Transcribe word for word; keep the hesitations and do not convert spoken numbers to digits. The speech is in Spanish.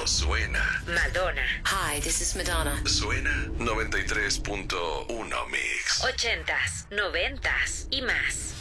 solo suena. Madonna. Hi, this is Madonna. Suena noventa y tres punto uno Mix. Ochentas, noventas y más.